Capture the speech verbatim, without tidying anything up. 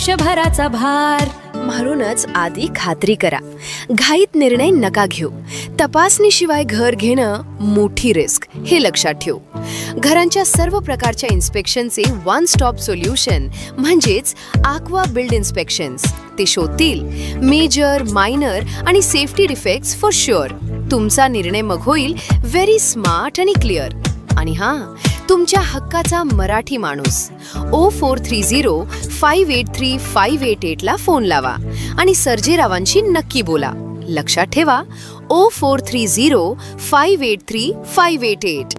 वर्षभराचा भार. म्हणूनच आधी खात्री करा. घाईत निर्णय नका घेऊ. तपासणीशिवाय घर घेणं मोठी रिस्क, हे लक्षात ठेवू. घरांच्या सर्व प्रकारच्या इन्स्पेक्शनचे वन स्टॉप सोल्युशन म्हणजेच आक्वा बिल्ड इन्स्पेक्शन्स. ते शोधतील मेजर, मायनर आणि सेफ्टी डिफेक्ट्स फॉर शुअर. तुमचा निर्णय मग होईल व्हेरी स्मार्ट आणि क्लिअर. आणि हां, तुमच्या हक्काचा मराठी माणूस O four three zero five eight three five eight eight ला फोन लावा आणि सर्जेरावांशी नक्की बोला. लक्षात ठेवा, O four three zero five eight three five eight eight.